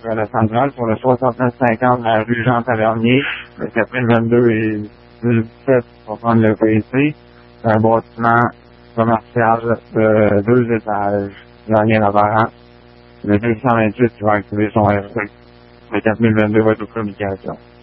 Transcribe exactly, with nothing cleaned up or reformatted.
la centrale pour le soixante-neuf cinquante à la rue Jean-Tavernier. Le quatre mille vingt-deux et mille dix-sept pour prendre le P C. C'est un bâtiment commercial de deux étages. Il n'y a rien apparent. Le deux cent vingt-huit qui va activer son R C. Le quatre mille vingt-deux va être aux communications.